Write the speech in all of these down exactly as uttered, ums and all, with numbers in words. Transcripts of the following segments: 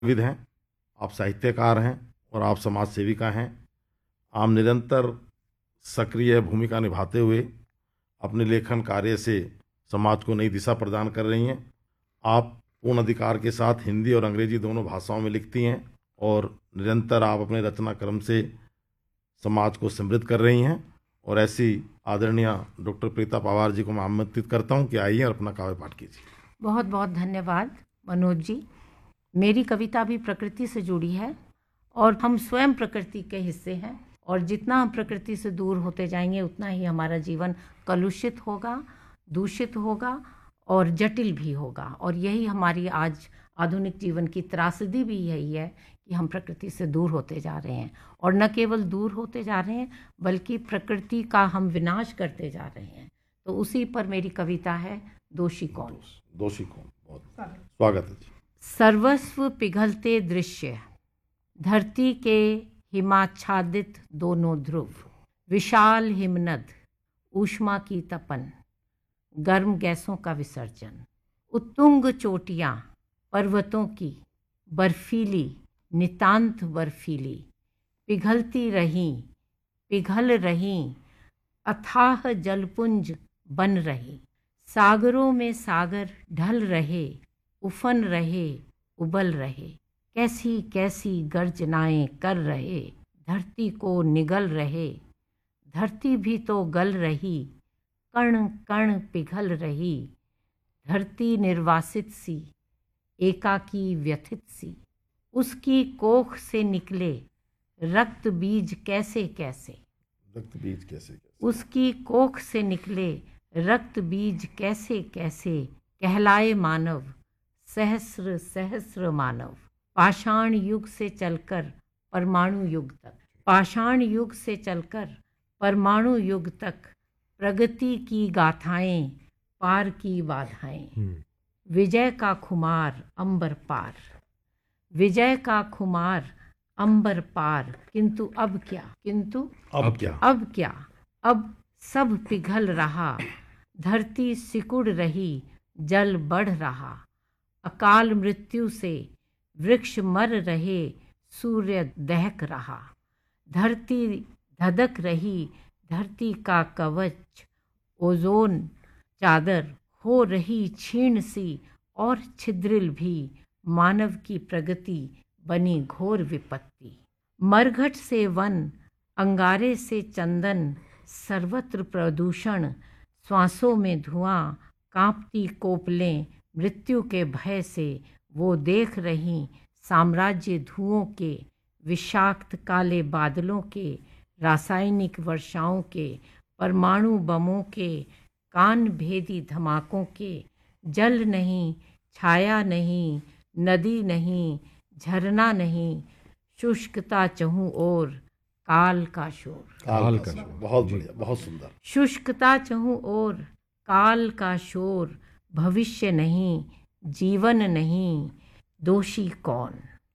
With हैं, आप साहित्यकार हैं और आप समाज सेविका हैं। आप निरंतर सक्रिय भूमिका निभाते हुए अपने लेखन कार्य से समाज को नई दिशा प्रदान कर रही हैं। आप पूर्ण अधिकार के साथ हिंदी और अंग्रेजी दोनों भाषाओं में लिखती हैं और निरंतर आप अपने रचना क्रम से समाज को समृद्ध कर रही हैं। और ऐसी आदरणीय डॉक्टर प्रीता पवार जी को मैं आमंत्रित करता हूं कि आइए और अपना काव्य पाठ कीजिए। बहुत बहुत धन्यवाद मनोज जी। मेरी कविता भी प्रकृति से जुड़ी है और हम स्वयं प्रकृति के हिस्से हैं, और जितना हम प्रकृति से दूर होते जाएंगे उतना ही हमारा जीवन कलुषित होगा, दूषित होगा और जटिल भी होगा। और यही हमारी आज आधुनिक जीवन की त्रासदी भी यही है कि हम प्रकृति से दूर होते जा रहे हैं, और न केवल दूर होते जा रहे हैं बल्कि प्रकृति का हम विनाश करते जा रहे हैं। तो उसी पर मेरी कविता है, दोषी कौन। दोषी कौन, बहुत स्वागत है जी। सर्वस्व पिघलते दृश्य, धरती के हिमाच्छादित दोनों ध्रुव, विशाल हिमनद, ऊष्मा की तपन, गर्म गैसों का विसर्जन, उत्तुंग चोटियाँ पर्वतों की बर्फीली, नितांत बर्फीली, पिघलती रहीं, पिघल रहीं, अथाह जलपुंज बन रही, सागरों में सागर ढल रहे, उफन रहे, उबल रहे, कैसी कैसी गर्जनाएं कर रहे, धरती को निगल रहे, धरती भी तो गल रही, कण कण पिघल रही, धरती निर्वासित सी, एकाकी व्यथित सी, उसकी कोख से निकले रक्त बीज कैसे कैसे, रक्त बीज कैसे कैसे, उसकी कोख से निकले रक्त बीज कैसे कैसे, कहलाए मानव सहस्र सहस्र मानव, पाषाण युग से चलकर परमाणु युग तक, पाषाण युग से चलकर परमाणु युग तक, प्रगति की गाथाएं, पार की बाधाएं, विजय का खुमार अंबर पार, विजय का खुमार अंबर पार, किंतु अब क्या, किंतु अब क्या, अब क्या, अब सब पिघल रहा, धरती सिकुड़ रही, जल बढ़ रहा, अकाल मृत्यु से वृक्ष मर रहे, सूर्य दहक रहा, धरती धधक रही, धरती का कवच ओजोन चादर हो रही क्षीण सी, और छिद्रिल भी मानव की प्रगति बनी घोर विपत्ति, मरघट से वन, अंगारे से चंदन, सर्वत्र प्रदूषण, श्वासों में धुआं, कांपती कोपलें, मृत्यु के भय से वो देख रही, साम्राज्य धुओं के, विषाक्त काले बादलों के, रासायनिक वर्षाओं के, परमाणु बमों के, कान भेदी धमाकों के, जल नहीं, छाया नहीं, नदी नहीं, झरना नहीं, शुष्कता चहु ओर, काल का शोर, काल का शोर, बहुत बढ़िया, बहुत सुंदर, शुष्कता चहु ओर, काल का शोर, भविष्य नहीं, जीवन नहीं, दोषी कौन,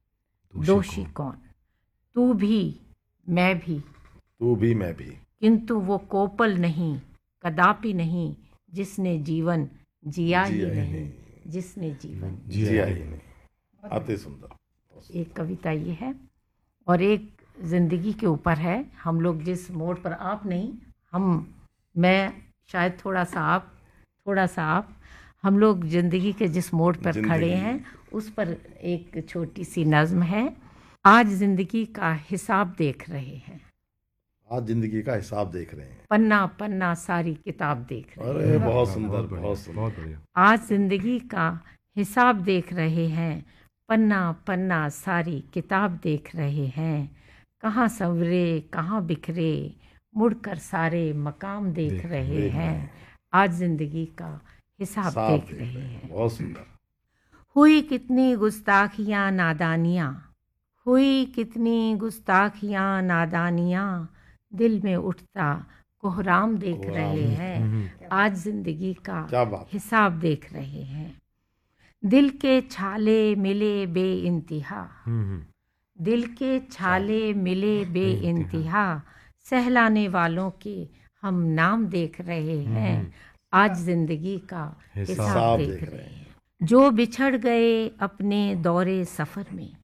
दोषी कौन, तू भी मैं भी, तू भी मैं भी, किंतु वो कोपल नहीं, कदापि नहीं, जिसने जीवन जिया ही नहीं, जिसने जीवन जिया ही नहीं। अति सुंदर। एक कविता ये है और एक जिंदगी के ऊपर है। हम लोग जिस मोड़ पर, आप नहीं, हम, मैं शायद थोड़ा सा आप, थोड़ा सा आप, हम लोग जिंदगी के जिस मोड़ पर खड़े हैं उस पर एक छोटी सी नज्म है। आज जिंदगी का हिसाब देख रहे हैं, आज जिंदगी का हिसाब देख रहे हैं, पन्ना पन्ना सारी किताब देख रहे हैं। अरे बहुत सुंदर, बहुत सुंदर, बहुत बढ़िया। आज जिंदगी का हिसाब देख रहे हैं, पन्ना पन्ना सारी किताब देख रहे हैं, कहाँ संवरे कहाँ बिखरे, मुड़कर सारे मकाम देख, देख रहे हैं, आज जिंदगी का हिसाब देख रहे हैं। बहुत सुंदर। हुई कितनी गुस्ताखियाँ नादानियाँ, हुई कितनी गुस्ताखियाँ नादानियाँ, दिल में उठता कोहराम देख रहे हैं, आज जिंदगी का हिसाब देख रहे हैं। दिल के छाले मिले बे इंतहा, दिल के छाले मिले बे इंतहा, सहलाने वालों के हम नाम देख रहे हैं, आज जिंदगी का हिसाब देख रहे हैं। जो बिछड़ गए अपने दौरे सफ़र में।